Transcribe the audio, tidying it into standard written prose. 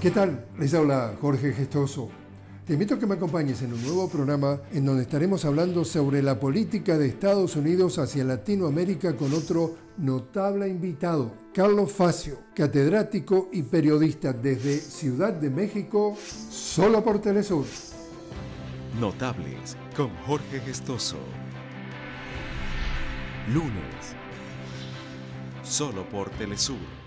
¿Qué tal? Les habla Jorge Gestoso. Te invito a que me acompañes en un nuevo programa en donde estaremos hablando sobre la política de Estados Unidos hacia Latinoamérica con otro notable invitado, Carlos Facio, catedrático y periodista desde Ciudad de México, solo por Telesur. Notables con Jorge Gestoso. Lunes, solo por Telesur.